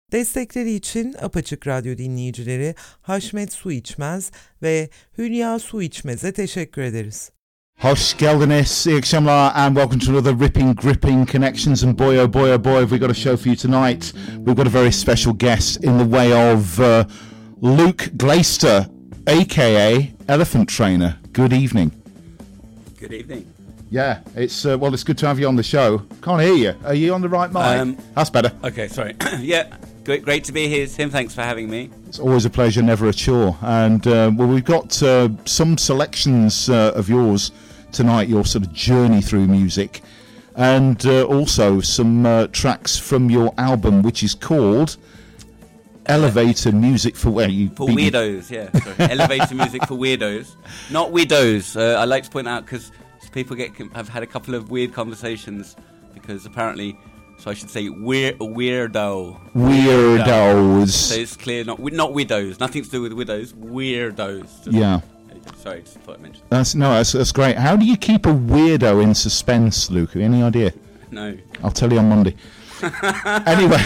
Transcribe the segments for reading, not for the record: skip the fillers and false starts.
Destekleri için Apaçık Radyo dinleyicileri Haşmet Su İçmez ve Hülya Su İçmez'e teşekkür ederiz. Hoş geldiniz, iyi akşamlar, and welcome to another ripping, gripping Connections. And boy, oh boy, oh boy, have we got a show for you tonight. We've got a very special guest in the way of Luke Glaister, a.k.a. Elephant Trainer. Good evening. Good evening. Yeah, it's good to have you on the show. Can't hear you. Are you on the right mic? That's better. Okay, sorry. Yeah, great to be here, Tim. Thanks for having me. It's always a pleasure, never a chore. And we've got some selections of yours tonight, your sort of journey through music, and also some tracks from your album, which is called Elevator Music for Weirdos. Yeah, sorry. Elevator Music for Weirdos, not widows. I like to point out because people have had a couple of weird conversations because apparently, so I should say weirdos. So it's clear, not widows. Nothing to do with widows. Weirdos. Yeah. Sorry, just thought I mentioned. That's great. How do you keep a weirdo in suspense, Luke? Any idea? No. I'll tell you on Monday. Anyway,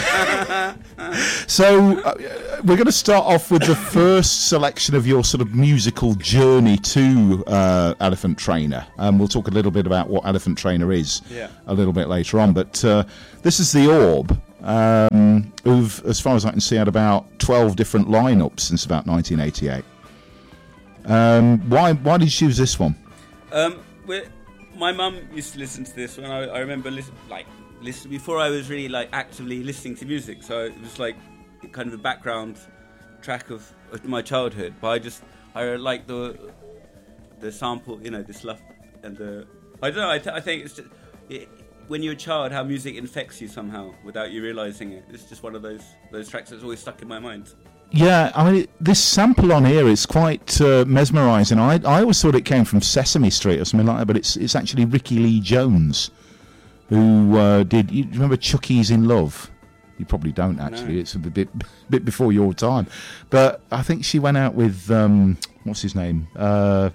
so we're going to start off with the first selection of your sort of musical journey to Elephant Trainer. We'll talk a little bit about what Elephant Trainer is a little bit later on. But this is The Orb, who've, as far as I can see, had about 12 different lineups since about 1988. Why did you choose this one? My mum used to listen to this when I remember listen before I was really like actively listening to music. So it was like kind of a background track of my childhood. But I like the sample, the stuff, and I don't know. I think it's just when you're a child, how music infects you somehow without you realizing it. It's just one of those tracks that's always stuck in my mind. Yeah, I mean, this sample on here is quite mesmerising. I always thought it came from Sesame Street or something like that, but it's actually Ricky Lee Jones who did. You remember Chucky's in Love? You probably don't actually. No. It's a bit before your time, but I think she went out with what's his name? Tom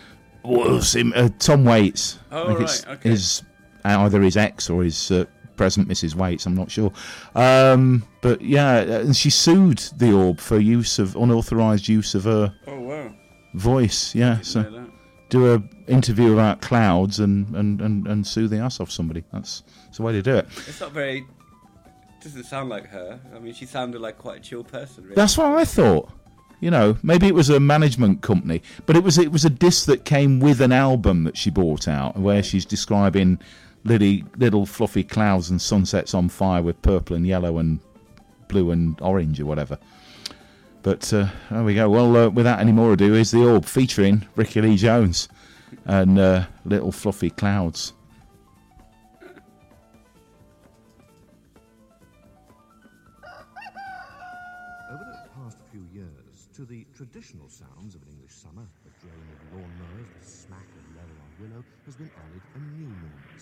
Waits. Oh, right. Okay. Either his ex or his present Mrs. Waits, I'm not sure. But yeah, and she sued The Orb for unauthorised use of her voice. Yeah, so do a interview about clouds and sue the ass off somebody. That's the way to do it. It's not very. Doesn't sound like her. I mean, she sounded like quite a chill person. Really. That's what I thought. Maybe it was a management company, but it was a disc that came with an album that she bought out, where she's describing little fluffy clouds and sunsets on fire with purple and yellow and blue and orange or whatever. But there we go. Well, without any more ado, here's The Orb featuring Ricky Lee Jones and little fluffy clouds. Over the past few years, to the traditional sounds of an English summer, the drone of lawnmowers, the smack of leather on willow, has been added a new noise.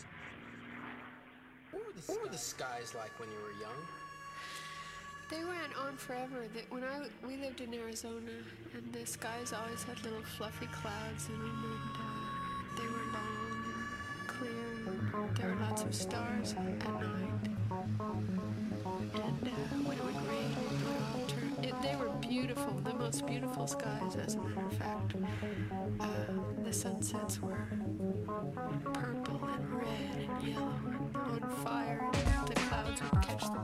What were the skies like when you were young? They went on forever. We lived in Arizona, and the skies always had little fluffy clouds in them, and they were long and clear, and there were lots of stars at night. And when it would rain, it would all turn. They were beautiful, the most beautiful skies, as a matter of fact. The sunsets were purple and red and yellow and on fire, and the clouds would catch